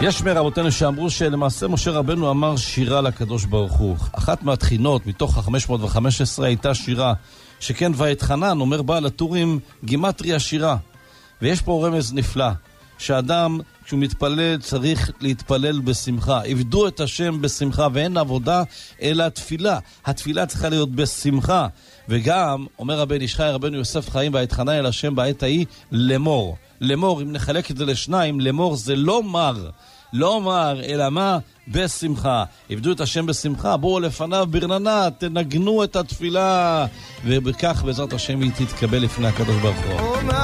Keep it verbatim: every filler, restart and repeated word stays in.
יש מרבותינו שאמרו שלמעשה משה רבנו אמר שירה לקדוש ברוך הוא. אחת מהתחינות מתוך ה-חמש מאות וחמש עשרה הייתה שירה, שכן ואתחנן, אומר בעל הטורים, גימטריה שירה. ויש פה רמז נפלא, שאדם כשהוא מתפלל צריך להתפלל בשמחה. עבדו את השם בשמחה, ואין עבודה אלא תפילה. התפילה צריכה להיות בשמחה. וגם, אומר רבן איש חי, רבנו יוסף חיים, ואתחנן אל השם בעת ההיא למור. למור, אם נחלק את זה לשניים, למור זה לא מר. לא מר, אלא מה? בשמחה. עבדו את השם בשמחה, בואו לפניו ברננה, תנגנו את התפילה. ובכך בעזרת השם היא תתקבל לפני הקדוש ברוך הוא.